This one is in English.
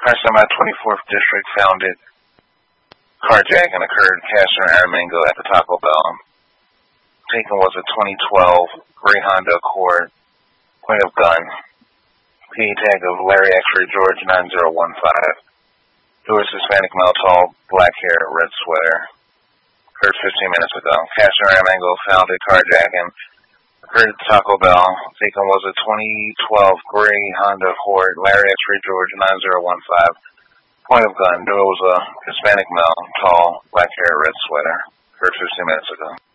Car semi 24th District found it. Carjacking occurred. Cashier Aramingo at the Taco Bell. Taken was a 2012 gray Honda Accord. Point of gun. P tag of Larry X-Ray George 9015. Who was Hispanic male, tall, black hair, red sweater. Occurred 15 minutes ago. Cashier Aramingo found a carjacking. Occurred at Taco Bell. Taken was a 2012 gray Honda Accord. Larry X-Ray George 9015. Point of gun. There was a Hispanic male, tall, black hair, red sweater. Occurred 15 minutes ago.